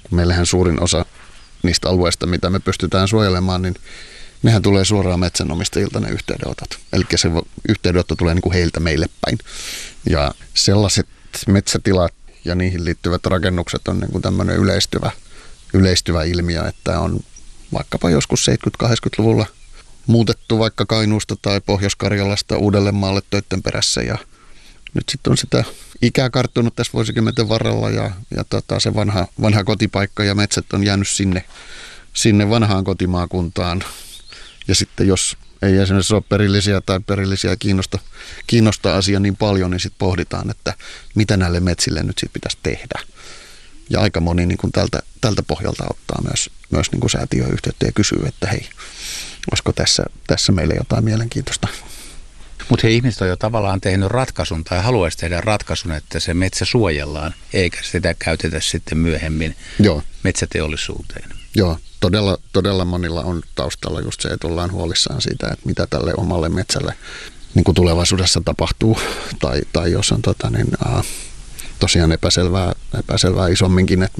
kun meillähän suurin osa niistä alueista, mitä me pystytään suojelemaan, niin nehän tulee suoraan metsänomistajilta ne yhteydenotot. Eli se yhteydenotto tulee niin kuin heiltä meille päin. Ja sellaiset metsätilat ja niihin liittyvät rakennukset on niin kuin tämmöinen yleistyvä ilmiö, että on vaikkapa joskus 70-80-luvulla muutettu vaikka Kainuusta tai Pohjois-Karjalasta Uudellemaalle töitten perässä ja nyt sitten on sitä ikää karttunut tässä vuosikymmenten varrella ja se vanha kotipaikka ja metsät on jäänyt sinne vanhaan kotimaakuntaan. Ja sitten jos ei esimerkiksi ole perillisiä kiinnosta asia niin paljon, niin sitten pohditaan, että mitä näille metsille nyt sitten pitäisi tehdä. Ja aika moni niin kuin tältä pohjalta ottaa myös niin kuin säätiöön yhteyttä ja kysyy, että hei, olisiko tässä meille jotain mielenkiintoista. Mutta he ihmiset on jo tavallaan tehnyt ratkaisun tai haluaisi tehdä ratkaisun, että se metsä suojellaan, eikä sitä käytetä sitten myöhemmin metsäteollisuuteen. Joo, todella monilla on taustalla just se, että ollaan huolissaan siitä, että mitä tälle omalle metsälle niin kuin tulevaisuudessa tapahtuu, tai jos on tosiaan epäselvää isomminkin, että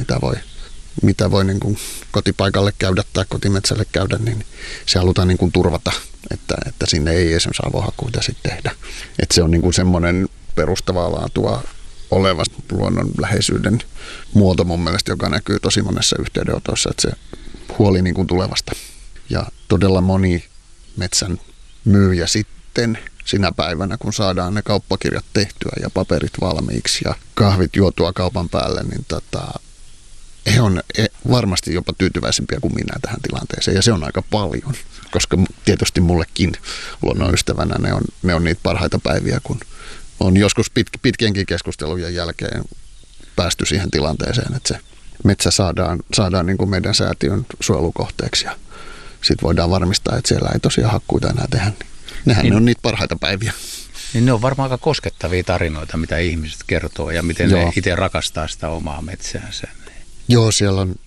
mitä voi niin kuin kotipaikalle käydä tai kotimetsälle käydä, niin se halutaan niin kuin turvata, että sinne ei esimerkiksi avohakkuita sitten tehdä. Että se on niin kuin semmoinen perustavaa laatua oleva luonnonläheisyyden muoto mun mielestä, joka näkyy tosi monessa yhteydenotossa, että se huoli niin kuin tulevasta. Ja todella moni metsän myyjä sitten sinä päivänä, kun saadaan ne kauppakirjat tehtyä ja paperit valmiiksi ja kahvit juotua kaupan päälle, niin he on varmasti jopa tyytyväisempiä kuin minä tähän tilanteeseen. Ja se on aika paljon, koska tietysti mullekin luonnonystävänä ne on niitä parhaita päiviä, kun on joskus pitkienkin keskustelujen jälkeen päästy siihen tilanteeseen, että se metsä saadaan niin kuin meidän säätiön suojelukohteeksi ja sitten voidaan varmistaa, että siellä ei tosiaan hakkuita enää tehdä. Nehän on niitä parhaita päiviä. Niin ne on varmaan aika koskettavia tarinoita, mitä ihmiset kertoo ja miten ne itse rakastaa sitä omaa metsäänsä. Joo, siellä on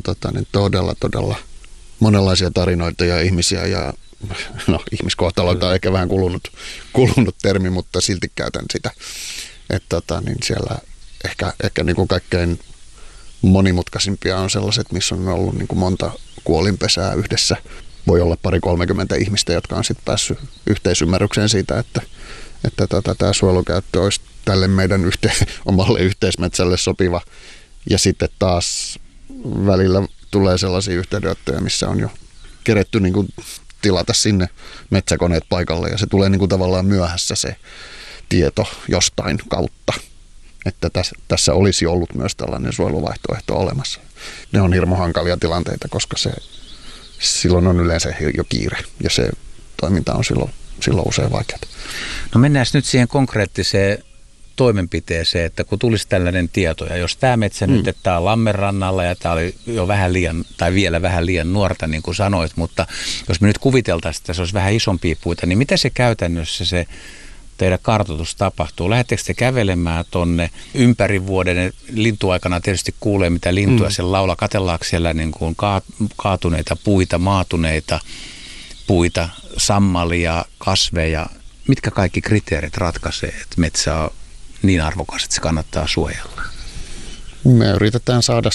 todella monenlaisia tarinoita ja ihmisiä ja ihmiskohtaloita on ehkä vähän kulunut termi, mutta silti käytän sitä. Että siellä ehkä niin kuin kaikkein monimutkaisimpia on sellaiset, missä on ollut niin kuin monta kuolinpesää yhdessä. Voi olla 20-30 ihmistä, jotka on sitten päässyt yhteisymmärrykseen siitä, että tämä suojelukäyttö olisi tälle meidän omalle yhteismetsälle sopiva. Ja sitten taas välillä tulee sellaisia yhteydenottoja, missä on jo keretty niin kuin tilata sinne metsäkoneet paikalle ja se tulee niin kuin tavallaan myöhässä se tieto jostain kautta, että tässä olisi ollut myös tällainen suojeluvaihtoehto olemassa. Ne on hirmu hankalia tilanteita, koska silloin on yleensä jo kiire ja se toiminta on silloin usein vaikeaa. No mennään nyt siihen konkreettiseen toimenpiteeseen, että kun tulisi tällainen tieto, ja jos tämä metsä nyt, että tämä on Lammenrannalla ja tämä oli jo vähän liian, tai vielä vähän liian nuorta, niin kuin sanoit, mutta jos me nyt kuviteltaisiin, että se olisi vähän isompia puita, niin mitä se käytännössä se teidän kartoitus tapahtuu? Lähdettekö te kävelemään tonne ympäri vuoden? Lintuaikana tietysti kuulee, mitä lintuja siellä laulaa. Katsellaanko siellä niin kuin kaatuneita puita, maatuneita puita, sammalia, kasveja? Mitkä kaikki kriteerit ratkaisee, että metsä on niin arvokas, että se kannattaa suojella? Me yritetään saada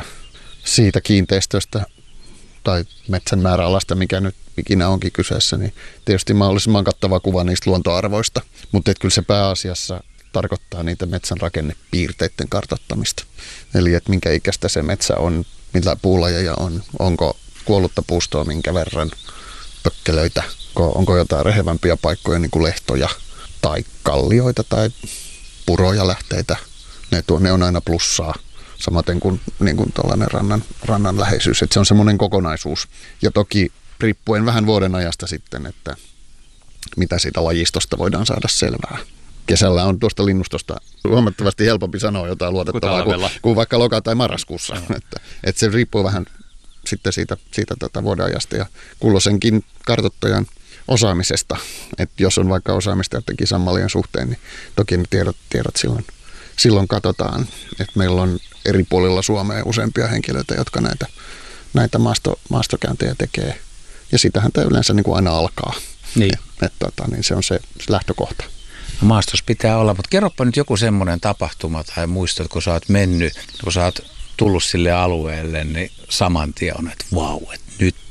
siitä kiinteistöstä tai metsän määräalasta, mikä nyt ikinä onkin kyseessä, niin tietysti mahdollisimman kattava kuva niistä luontoarvoista. Mutta kyllä se pääasiassa tarkoittaa niitä metsän rakennepiirteiden kartoittamista. Eli että minkä ikäistä se metsä on, mitä puulajeja on, onko kuollutta puustoa minkä verran, pökkelöitä, onko jotain rehevämpiä paikkoja niin kuin lehtoja tai kallioita tai puroja lähteitä. Ne on aina plussaa, samaten kuin, niin kuin tällainen rannan läheisyys. Että se on semmoinen kokonaisuus. Ja toki riippuen vähän vuoden ajasta sitten, että mitä siitä lajistosta voidaan saada selvää. Kesällä on tuosta linnustosta huomattavasti helpompi sanoa jotain luotettavaa kuin vaikka loka- tai marraskuussa. Että se riippuu vähän sitten siitä vuoden ajasta ja kulloisenkin kartoittajan osaamisesta. Että jos on vaikka osaamista jotenkin sammalien suhteen, niin toki ne tiedot silloin katsotaan. Että meillä on eri puolilla Suomea useampia henkilöitä, jotka näitä maastokäyntejä tekee. Ja sitähän tämä yleensä niin kuin aina alkaa. Niin. Niin se on se lähtökohta. No maastos pitää olla, mutta kerropa nyt joku semmoinen tapahtuma tai muistot, kun sä oot mennyt, kun sä oot tullut sille alueelle, niin saman tien on, että vau, että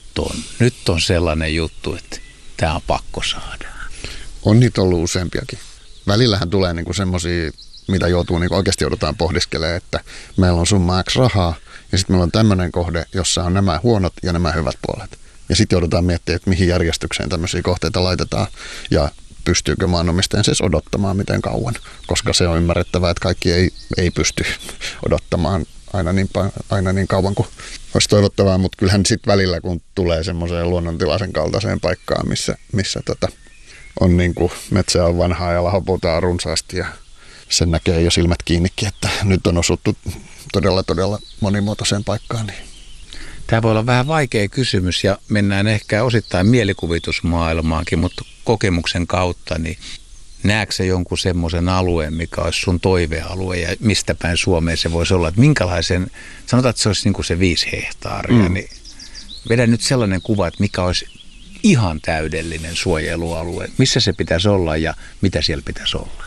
nyt on sellainen juttu, että tämä on pakko saada. On niitä ollut useampiakin. Välillähän tulee niinku semmoisia, mitä niinku oikeasti joudutaan pohdiskelemaan, että meillä on summa X rahaa ja sitten meillä on tämmöinen kohde, jossa on nämä huonot ja nämä hyvät puolet. Ja sitten joudutaan miettimään, että mihin järjestykseen tämmöisiä kohteita laitetaan ja pystyykö maanomistajan siis odottamaan miten kauan, koska se on ymmärrettävää, että kaikki ei pysty odottamaan aina niin kauan kuin olisi toivottavaa, mutta kyllähän sitten välillä, kun tulee semmoiseen luonnontilaisen kaltaiseen paikkaan, missä on niin kuin metsä on vanhaa ja lahopuuta on runsaasti ja sen näkee jo silmät kiinnikin, että nyt on osuttu todella monimuotoiseen paikkaan. Niin. Tämä voi olla vähän vaikea kysymys ja mennään ehkä osittain mielikuvitusmaailmaankin, mutta kokemuksen kautta, niin näetkö sä jonkun semmoisen alueen, mikä olisi sun toivealue ja mistä päin Suomeen se voisi olla? Että minkälaisen, sanotaan, että se olisi niin kuin se 5 hehtaaria, niin vedä nyt sellainen kuva, että mikä olisi ihan täydellinen suojelualue. Missä se pitäisi olla ja mitä siellä pitäisi olla?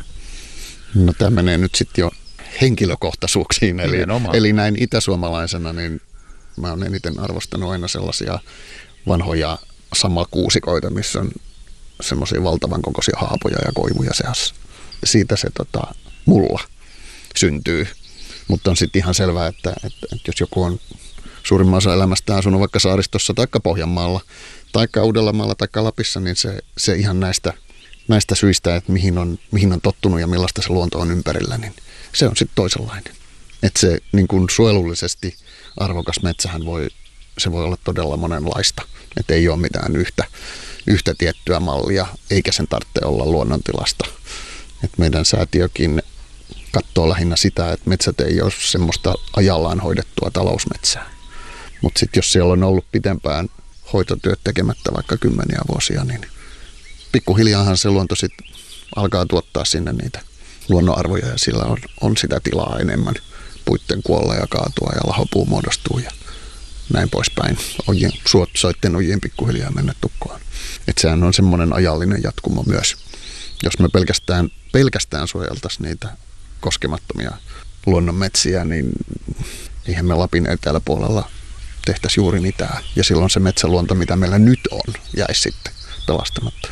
No tämä menee nyt sitten jo henkilökohtaisuuksiin, eli näin itäsuomalaisena, niin mä oon eniten arvostanut aina sellaisia vanhoja samakuusikoita, missä on semmoisia valtavan kokoisia haapoja ja koivuja seassa. Siitä se mulla syntyy, mutta on sitten ihan selvää, että jos joku on suurimman osa elämästään asunut vaikka Saaristossa tai Pohjanmaalla tai Uudellamaalla tai Lapissa, niin se ihan näistä syistä, että mihin on tottunut ja millaista se luonto on ympärillä, niin se on sitten toisenlainen. Että se niin kuin suojelullisesti arvokas metsähän voi olla todella monenlaista. Että ei ole mitään yhtä tiettyä mallia, eikä sen tarvitse olla luonnontilasta. Et meidän säätiökin katsoo lähinnä sitä, että metsät ei ole semmoista ajallaan hoidettua talousmetsää. Mutta sitten jos siellä on ollut pitempään hoitotyöt tekemättä vaikka 10 vuosia, niin pikkuhiljaahan se luonto sitten alkaa tuottaa sinne niitä luonnonarvoja ja sillä on sitä tilaa enemmän puitten kuolla ja kaatua ja lahopuu muodostuu ja näin poispäin. Soitten ojien pikkuhiljaa mennä tukkoon. Että sehän on semmoinen ajallinen jatkumo myös. Jos me pelkästään suojeltaisiin niitä koskemattomia luonnonmetsiä, niin eihän me Lapin eteläpuolella tehtäisiin juuri mitään. Ja silloin se metsäluonto, mitä meillä nyt on, jäisi sitten pelastamatta.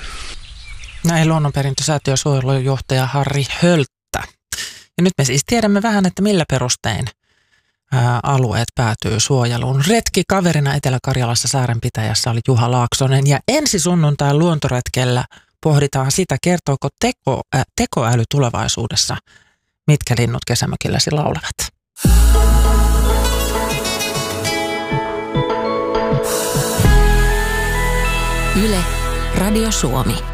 Näin luonnonperintösäätiön suojelujohtaja Harri Hölttä. Ja nyt me siis tiedämme vähän, että millä perustein alueet päätyy suojeluun. Retkikaverina Etelä-Karjalassa saarenpitäjässä oli Juha Laaksonen ja ensi sunnuntain luontoretkellä pohditaan sitä, kertooko tekoäly tulevaisuudessa, mitkä linnut kesämökilläsi laulavat. Yle, Radio Suomi.